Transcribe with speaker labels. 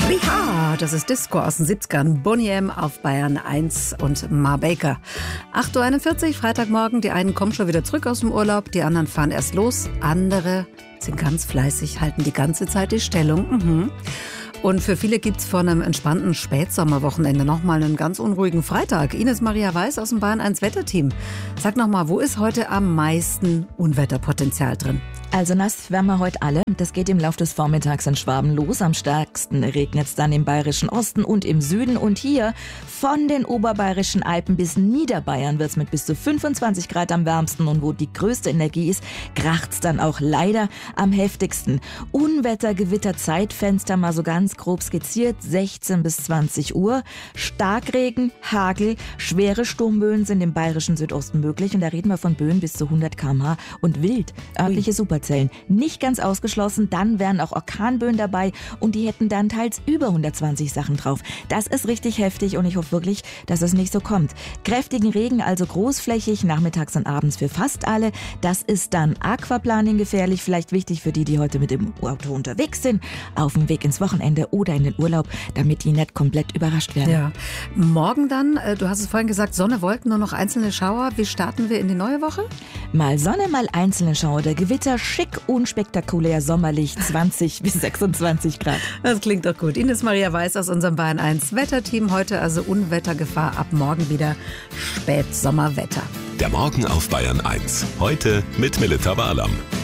Speaker 1: Riha, das ist Disco aus den 70ern. Boney M auf Bayern 1 und Ma Baker. 8.41 Uhr, Freitagmorgen. Die einen kommen schon wieder zurück aus dem Urlaub, die anderen fahren erst los. Andere sind ganz fleißig, halten die ganze Zeit die Stellung. Und für viele gibt's vor einem entspannten Spätsommerwochenende nochmal einen ganz unruhigen Freitag. Ines Maria Weiß aus dem Bayern 1 Wetterteam. Sag nochmal, wo ist heute am meisten Unwetterpotenzial drin?
Speaker 2: Also nass werden wir heute alle. Das geht im Laufe des Vormittags in Schwaben los. Am stärksten regnet es dann im bayerischen Osten und im Süden. Und hier von den oberbayerischen Alpen bis Niederbayern wird es mit bis zu 25 Grad am wärmsten. Und wo die größte Energie ist, kracht's dann auch leider am heftigsten. Unwetter, Gewitter, Zeitfenster mal so ganz grob skizziert. 16 bis 20 Uhr. Starkregen, Hagel, schwere Sturmböen sind im bayerischen Südosten möglich. Und da reden wir von Böen bis zu 100 km/h und wild. Örtliche Superzellen. Nicht ganz ausgeschlossen, dann wären auch Orkanböen dabei und die hätten dann teils über 120 Sachen drauf. Das ist richtig heftig und ich hoffe wirklich, dass es nicht so kommt. Kräftigen Regen, also großflächig, nachmittags und abends für fast alle. Das ist dann Aquaplaning gefährlich, vielleicht wichtig für die, die heute mit dem Auto unterwegs sind, auf dem Weg ins Wochenende oder in den Urlaub, damit die nicht komplett überrascht werden.
Speaker 1: Ja. Morgen dann, du hast es vorhin gesagt, Sonne, Wolken, nur noch einzelne Schauer. Wie starten wir in die neue Woche?
Speaker 2: Mal Sonne, mal einzelne Schauer. Der Gewitter schick, unspektakulär, sommerlich, 20 bis 26 Grad.
Speaker 1: Das klingt doch gut. Ines Maria Weiß aus unserem Bayern 1 Wetterteam. Heute also Unwettergefahr, ab morgen wieder Spätsommerwetter.
Speaker 3: Der Morgen auf Bayern 1. Heute mit Melita Barlam.